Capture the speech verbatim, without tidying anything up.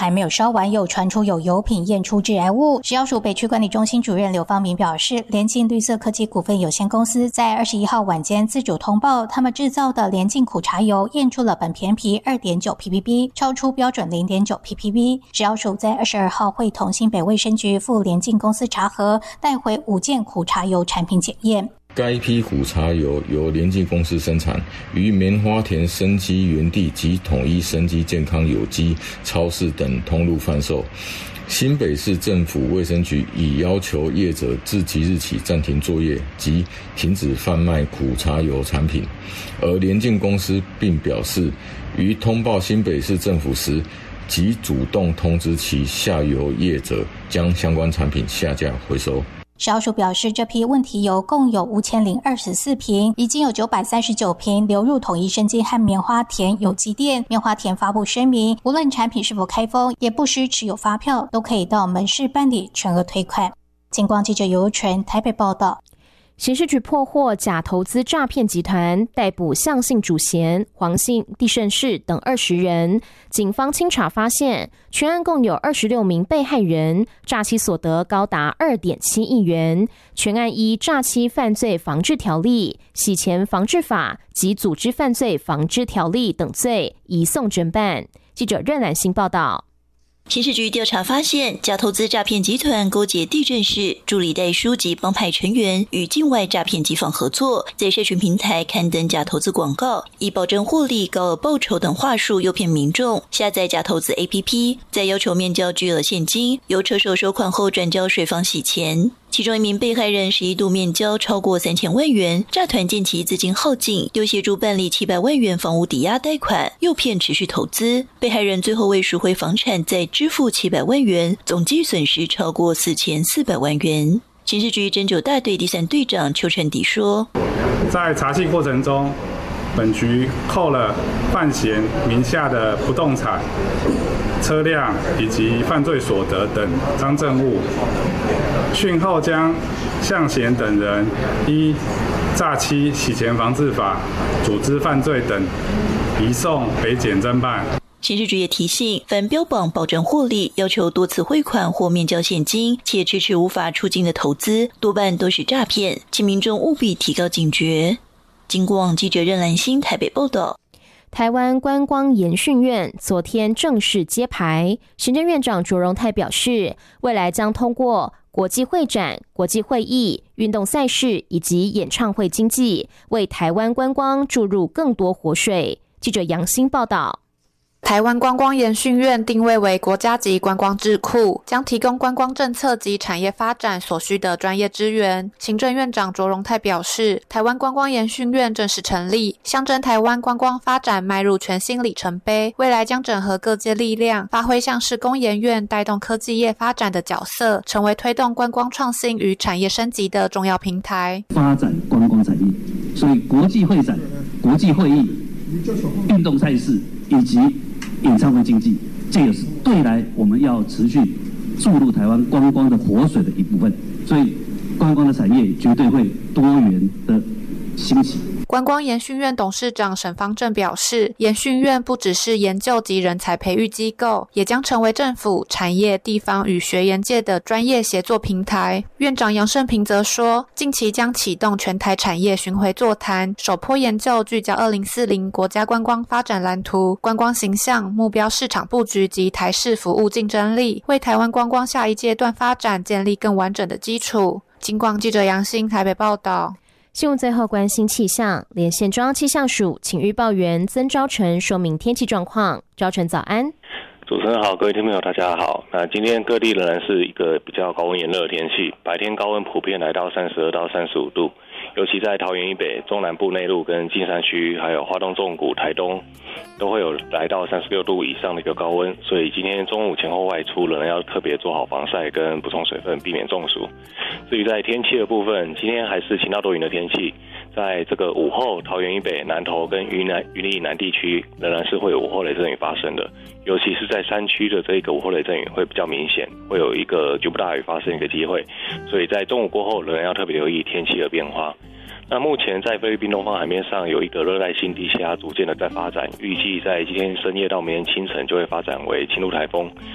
还没有烧完，又传出有油品验出致癌物。食药署北区管理中心主任刘方明表示，联晋绿色科技股份有限公司在二十一号晚间自主通报，他们制造的联晋苦茶油验出了苯醃醚 二点九 P P B， 超出标准 零点九 P P B。食药署在二十二号会同新北卫生局赴联晋公司查核，带回五件苦茶油产品检验。 该批苦茶油由联晋公司生产，于棉花田生机园地及统一生机健康有机超市等通路贩售。新北市政府卫生局已要求业者自即日起暂停作业及停止贩卖苦茶油产品，而联晋公司并表示，于通报新北市政府时，即主动通知其下游业者将相关产品下架回收。 食药署表示，这批问题油共有五千零二十四瓶，已经有九百三十九瓶流入统一生机和棉花田有机店。棉花田发布声明，无论产品是否开封，也不需持有发票，都可以到门市办理全额退款。警广记者尤纯台北报道。 刑事局破获假投资诈骗集团，逮捕向姓主嫌、黄姓地胜士等二十人。警方清查发现，全案共有二十六名被害人，诈欺所得高达 二点七亿元。全案依诈欺犯罪防治条例、洗钱防治法及组织犯罪防治条例等罪移送侦办。记者任兰欣报道。 刑事局调查发现，假投资诈骗集团勾结地政士、助理代书及帮派成员，与境外诈骗集坊合作，在社群平台刊登假投资广告，以保证获利、高额报酬等话术诱骗民众下载假投资 A P P， 再要求面交巨额现金，由车手收款后转交水房洗钱。其中一名被害人是一度面交超过三千万元，诈团见其资金耗尽，又协助办理七百万元房屋抵押贷款，诱骗持续投资。被害人最后为赎回房产再支付七百万元，总计损失超过四千四百万元。刑事局侦九大队第三队长邱成迪说， 在查缉过程中，本局扣了范闲名下的不动产、车辆以及犯罪所得等赃证物，讯后将向贤等人依诈欺、洗钱防治法、组织犯罪等移送北检侦办。 刑事局也提醒，凡标榜保证获利、要求多次汇款或面交现金，且迟迟无法出金的投资，多半都是诈骗，请民众务必提高警觉。经广记者任兰欣台北报道。 台湾观光研训院昨天正式揭牌，行政院长卓荣泰表示，未来将通过国际会展、国际会议、运动赛事以及演唱会经济，为台湾观光注入更多活水。记者杨欣报道。 台湾观光研训院定位为国家级观光智库，将提供观光政策及产业发展所需的专业资源。行政院长卓荣泰表示，台湾观光研训院正式成立，象征台湾观光发展迈入全新里程碑，未来将整合各界力量，发挥像是工研院带动科技业发展的角色，成为推动观光创新与产业升级的重要平台。 发展观光产业，所以国际会展、国际会议、运动赛事以及演唱会经济，这也是对来我们要持续注入台湾观光的活水的一部分，所以观光的产业绝对会多元的兴起。 观光研训院董事长沈方正表示，研训院不只是研究及人才培育机构，也将成为政府、产业、地方与学研界的专业协作平台。院长杨胜平则说，近期将启动全台产业巡回座谈，首波研究聚焦二零四零国家观光发展蓝图、观光形象、目标市场布局及台市服务竞争力，为台湾观光下一阶段发展建立更完整的基础。警广记者杨欣台北报道。 新闻最后关心气象，连线中央气象署请预报员曾昭成说明天气状况。昭成早安。 主持人好，各位听众朋友大家好。那今天各地仍然是一个比较高温炎热的天气，白天高温普遍来到三十二到三十五度，尤其在桃园以北、中南部内陆跟金山区，还有花东纵谷、台东，都会有来到三十六度以上的一个高温，所以今天中午前后外出仍然要特别做好防晒跟补充水分，避免中暑。至于在天气的部分，今天还是晴到多云的天气，在这个午后，桃园以北、南投跟云南、云林以南地区仍然是会有午后雷阵雨发生的，尤其是在山区的这个午后雷阵雨会比较明显，会有一个局部大雨发生一个机会，所以在中午过后仍然要特别留意天气的变化。那目前在菲律宾东方海面上有一个热带性低气压逐渐的在发展，预计在今天深夜到明天清晨就会发展为轻度台风。